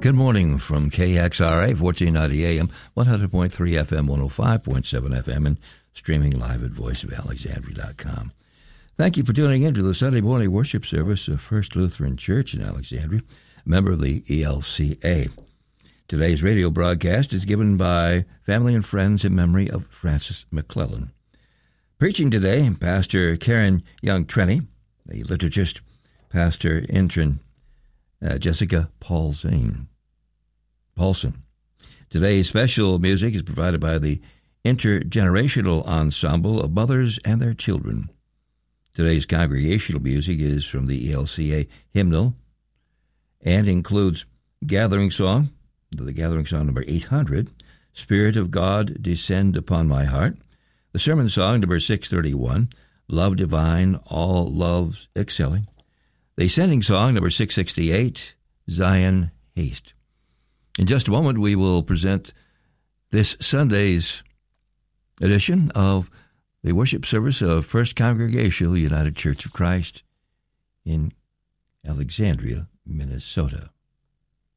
Good morning from KXRA, 1490 AM, 100.3 FM, 105.7 FM, and streaming live at voiceofalexandria.com. Thank you for tuning in to the Sunday morning worship service of First Lutheran Church in Alexandria, a member of the ELCA. Today's radio broadcast is given by family and friends in memory of Francis McClellan. Preaching today, Pastor Karen Young-Trenny, the liturgist, Pastor Intern Jessica Paulson. Today's special music is provided by the Intergenerational Ensemble of Mothers and Their Children. Today's congregational music is from the ELCA hymnal and includes Gathering Song, the Gathering Song number 800, Spirit of God, Descend Upon My Heart, the Sermon Song number 631, Love Divine, All Loves Excelling, the Ascending Song number 668, Zion Haste. In just a moment, we will present this Sunday's edition of the worship service of First Congregational United Church of Christ in Alexandria, Minnesota.